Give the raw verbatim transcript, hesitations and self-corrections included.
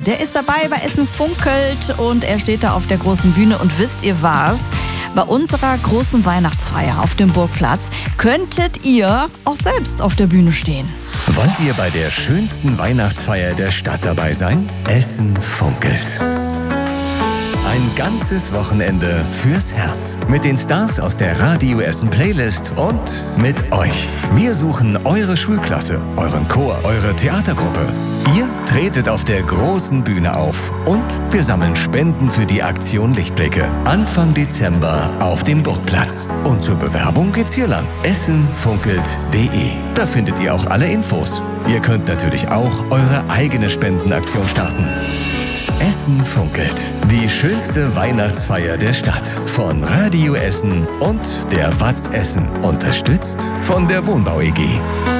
der ist dabei bei Essen funkelt und er steht da auf der großen Bühne. Und wisst ihr was? Bei unserer großen Weihnachtsfeier auf dem Burgplatz könntet ihr auch selbst auf der Bühne stehen. Wollt ihr bei der schönsten Weihnachtsfeier der Stadt dabei sein? Essen funkelt. Ein ganzes Wochenende fürs Herz. Mit den Stars aus der Radio Essen Playlist und mit euch. Wir suchen eure Schulklasse, euren Chor, eure Theatergruppe. Ihr tretet auf der großen Bühne auf und wir sammeln Spenden für die Aktion Lichtblicke. Anfang Dezember auf dem Burgplatz. Und zur Bewerbung geht's hier lang. essen funkelt punkt de. Da findet ihr auch alle Infos. Ihr könnt natürlich auch eure eigene Spendenaktion starten. Essen funkelt. Die schönste Weihnachtsfeier der Stadt. Von Radio Essen und der Watz Essen. Unterstützt von der Wohnbau E G.